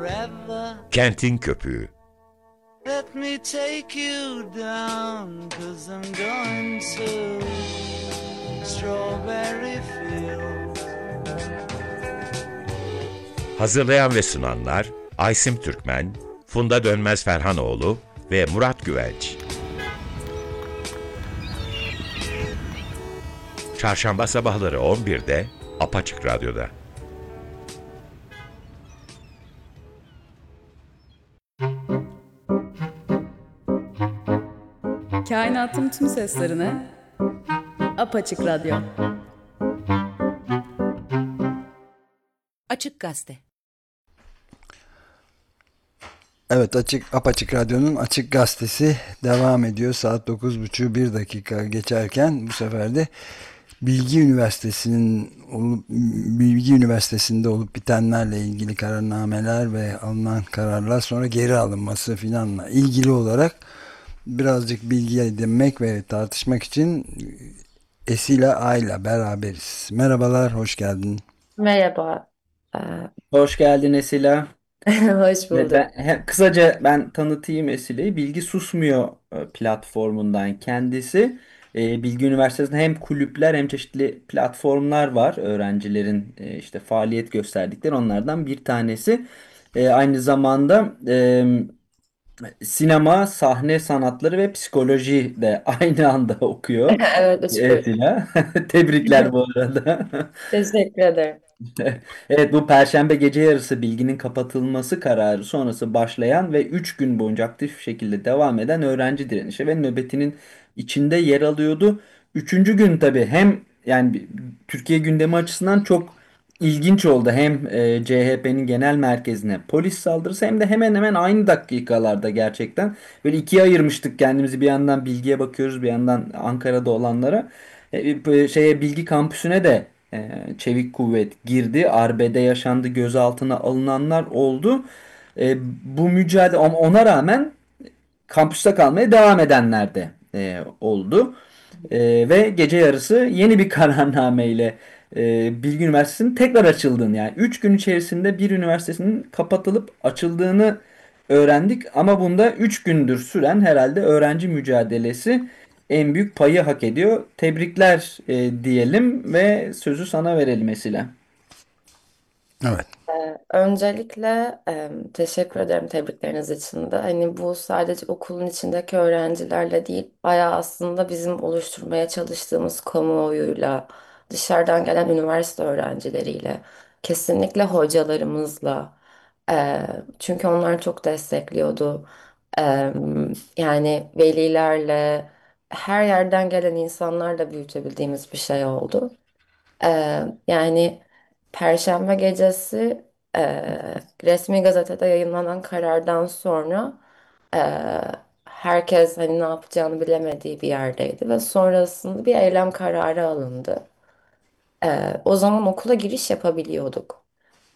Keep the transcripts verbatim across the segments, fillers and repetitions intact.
forever. Kentin Köpüğü. Let me take you down, 'cause I'm going to Strawberry Fields. Hazırlayan ve sunanlar Aysim Türkmen, Funda Dönmez Ferhanoğlu ve Murat Güvelç. Çarşamba sabahları on birde Apaçık Radyo'da. Kainatın tüm seslerine Apaçık Radyo. Açık Gazete. Evet, Açık Apaçık Radyo'nun Açık Gazetesi devam ediyor. Saat dokuz buçuk bir dakika geçerken bu sefer de Bilgi Üniversitesi'nin olup, Bilgi Üniversitesi'nde olup bitenlerle ilgili kararnameler ve alınan kararlar sonra geri alınması filanla ilgili olarak birazcık bilgi edinmek ve tartışmak için Esila Ay'la beraberiz. Merhabalar, hoş geldin. Merhaba. Ee, Hoş geldin Esila. Hoş Ve bulduk. Ben, he- kısaca ben tanıtayım Esile'yi. Bilgi Susmuyor e, platformundan kendisi. E, Bilgi Üniversitesi'nde hem kulüpler hem çeşitli platformlar var. Öğrencilerin e, işte faaliyet gösterdikleri onlardan bir tanesi. E, aynı zamanda e, sinema, sahne sanatları ve psikoloji de aynı anda okuyor Evet, üç bölüm. Esila. Tebrikler bu arada. Teşekkür ederim. Evet, bu Perşembe gece yarısı bilginin kapatılması kararı sonrası başlayan ve üç gün boyunca aktif şekilde devam eden öğrenci direnişi ve nöbetinin içinde yer alıyordu. Üçüncü gün tabii hem yani bir- Türkiye gündemi açısından çok ilginç oldu. Hem e, C H P'nin genel merkezine polis saldırısı hem de hemen hemen aynı dakikalarda gerçekten. Böyle ikiye ayırmıştık kendimizi, bir yandan bilgiye bakıyoruz bir yandan Ankara'da olanlara. E, bu şeye Bilgi kampüsüne de e, çevik kuvvet girdi. Arbede yaşandı, gözaltına alınanlar oldu. E, bu mücadele ama ona rağmen kampüste kalmaya devam edenler de e, oldu. E, ve gece yarısı yeni bir kararnameyle e, Bilgi Üniversitesi'nin tekrar açıldığını, yani üç gün içerisinde bir üniversitesinin kapatılıp açıldığını öğrendik. Ama bunda üç gündür süren herhalde öğrenci mücadelesi en büyük payı hak ediyor. Tebrikler e, diyelim ve sözü sana verelim Esile. Evet. Öncelikle e, teşekkür ederim tebrikleriniz için de. Hani bu sadece okulun içindeki öğrencilerle değil, bayağı aslında bizim oluşturmaya çalıştığımız kamuoyuyla, dışarıdan gelen üniversite öğrencileriyle, kesinlikle hocalarımızla. E, Çünkü onlar çok destekliyordu. E, Yani velilerle, her yerden gelen insanlarla büyütebildiğimiz bir şey oldu. Ee, Yani Perşembe gecesi e, resmi gazetede yayınlanan karardan sonra e, herkes hani ne yapacağını bilemediği bir yerdeydi ve sonrasında bir eylem kararı alındı. Ee, o zaman okula giriş yapabiliyorduk.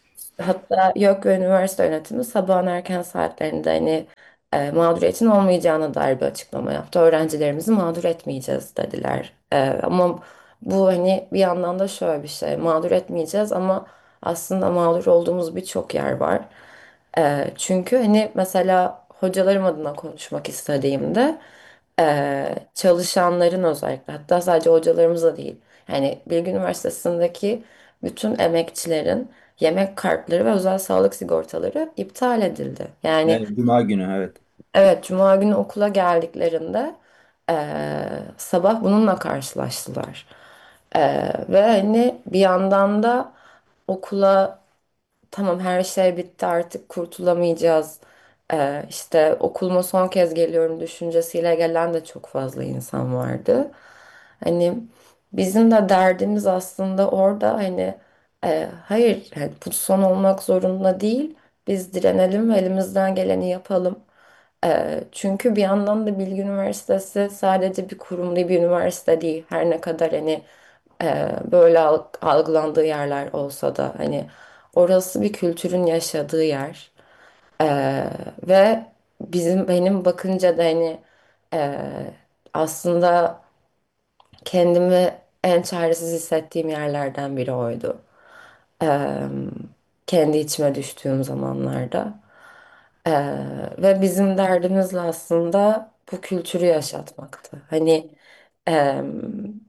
Hatta YÖK ve üniversite yönetimi sabahın erken saatlerinde hani e, mağduriyetin olmayacağına dair bir açıklama yaptı. Öğrencilerimizi mağdur etmeyeceğiz dediler. E, ama bu hani bir yandan da şöyle bir şey, mağdur etmeyeceğiz ama aslında mağdur olduğumuz birçok yer var. E, çünkü hani mesela hocalarım adına konuşmak istediğimde e, çalışanların özellikle, hatta sadece hocalarımız da değil. Yani Bilgi Üniversitesi'ndeki bütün emekçilerin yemek kartları ve özel sağlık sigortaları iptal edildi. Yani Evet, Cuma günü, evet. evet, Cuma günü okula geldiklerinde eee, sabah bununla karşılaştılar. Eee, ve hani bir yandan da okula tamam her şey bitti artık kurtulamayacağız. Eee işte okuluma son kez geliyorum düşüncesiyle gelen de çok fazla insan vardı. Hani bizim de derdimiz aslında orada hani e, hayır yani bu son olmak zorunda değil. Biz direnelim ve elimizden geleni yapalım. E, çünkü bir yandan da Bilgi Üniversitesi sadece bir kurum değil, bir üniversite değil. Her ne kadar hani e, böyle alg- algılandığı yerler olsa da hani orası bir kültürün yaşadığı yer. E, Ve bizim benim bakınca da hani e, aslında kendimi en çaresiz hissettiğim yerlerden biri oydu. Ee, kendi içime düştüğüm zamanlarda. Ee, Ve bizim derdimiz aslında bu kültürü yaşatmaktı. Hani em,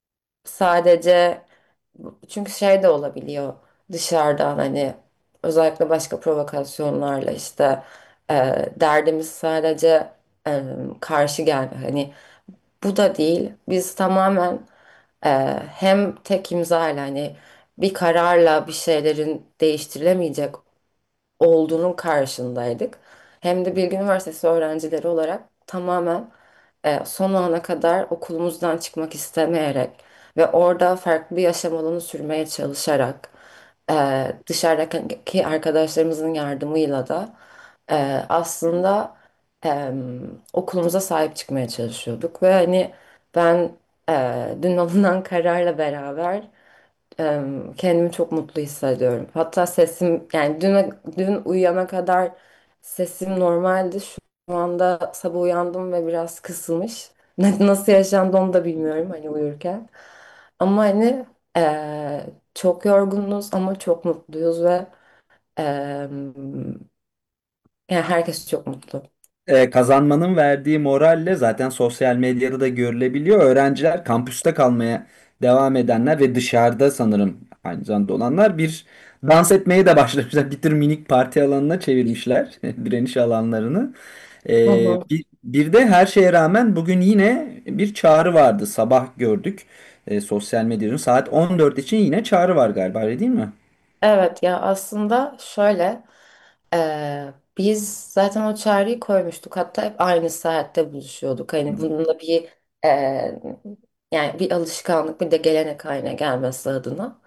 sadece çünkü şey de olabiliyor dışarıdan, hani özellikle başka provokasyonlarla işte e, derdimiz sadece e, karşı gelme. Hani bu da değil. Biz tamamen e, hem tek imzayla, hani bir kararla bir şeylerin değiştirilemeyecek olduğunun karşındaydık. Hem de Bilgi Üniversitesi öğrencileri olarak tamamen e, son ana kadar okulumuzdan çıkmak istemeyerek ve orada farklı bir yaşam alanı sürmeye çalışarak e, dışarıdaki arkadaşlarımızın yardımıyla da e, aslında e, okulumuza sahip çıkmaya çalışıyorduk ve hani ben e, dün alınan kararla beraber Em, kendimi çok mutlu hissediyorum. Hatta sesim, yani dün dün uyuyana kadar sesim normaldi. Şu anda sabah uyandım ve biraz kısılmış. Ne- Nasıl yaşandı onu da bilmiyorum hani uyurken. Ama hani eee, çok yorgunuz ama çok mutluyuz ve em, yani herkes çok mutlu. E, kazanmanın verdiği moralle zaten sosyal medyada da görülebiliyor. Öğrenciler, kampüste kalmaya devam edenler ve dışarıda sanırım aynı zamanda olanlar bir dans etmeye de başlamışlar. Bir tür minik parti alanına çevirmişler direniş alanlarını. E, Hı hı. bir, bir de her şeye rağmen bugün yine bir çağrı vardı. Sabah gördük e, sosyal medyada. Saat on dört için yine çağrı var galiba, öyle değil mi? Evet ya, aslında şöyle eee, biz zaten o çağrıyı koymuştuk, hatta hep aynı saatte buluşuyorduk, hani bunun da bir eee, yani bir alışkanlık, bir de gelenek haline gelmesi adına.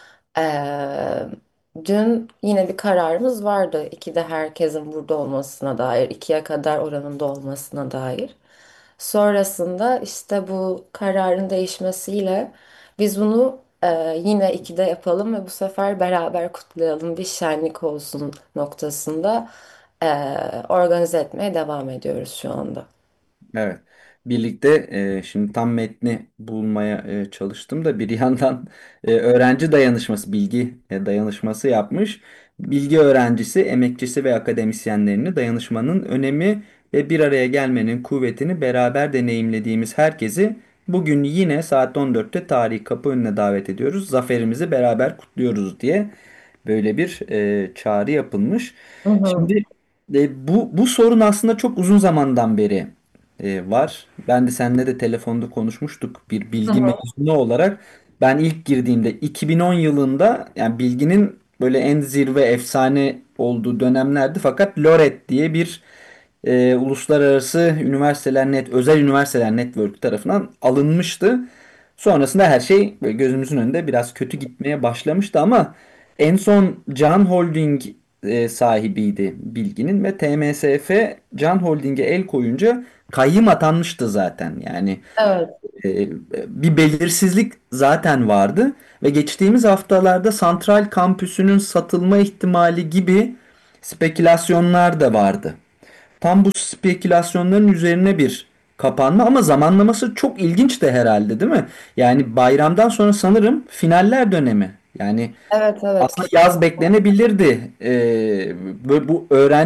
Eee, Dün yine bir kararımız vardı, ikide herkesin burada olmasına dair, ikiye kadar oranında olmasına dair. Sonrasında işte bu kararın değişmesiyle biz bunu e, yine ikide yapalım ve bu sefer beraber kutlayalım, bir şenlik olsun noktasında e, organize etmeye devam ediyoruz şu anda. Evet. Birlikte e, şimdi tam metni bulmaya e, çalıştım da bir yandan e, öğrenci dayanışması, bilgi e, dayanışması yapmış. Bilgi öğrencisi, emekçisi ve akademisyenlerini dayanışmanın önemi ve bir araya gelmenin kuvvetini beraber deneyimlediğimiz herkesi bugün yine saat on dörtte tarihi kapı önüne davet ediyoruz. Zaferimizi beraber kutluyoruz diye böyle bir e, çağrı yapılmış. Hı hı. Şimdi e, bu bu sorun aslında çok uzun zamandan beri e, var. Ben de seninle de telefonda konuşmuştuk, bir Hı bilgi hı. mezunu olarak. Ben ilk girdiğimde iki bin on yılında, yani bilginin böyle en zirve efsane olduğu dönemlerdi. Fakat LORET diye bir e, uluslararası üniversiteler net özel üniversiteler network tarafından alınmıştı. Sonrasında her şey böyle gözümüzün önünde biraz kötü gitmeye başlamıştı ama en son Can Holding e, sahibiydi bilginin ve T M S F Can Holding'e el koyunca kayyım atanmıştı zaten. Yani Evet. e, bir belirsizlik zaten vardı ve geçtiğimiz haftalarda Santral kampüsünün satılma ihtimali gibi spekülasyonlar da vardı. Tam bu spekülasyonların üzerine bir kapanma ama zamanlaması çok ilginç de herhalde, değil mi? Yani bayramdan sonra sanırım finaller dönemi. Yani Evet, evet, aslında yaz kesinlikle. beklenebilirdi. Ee, böyle bu öğrenci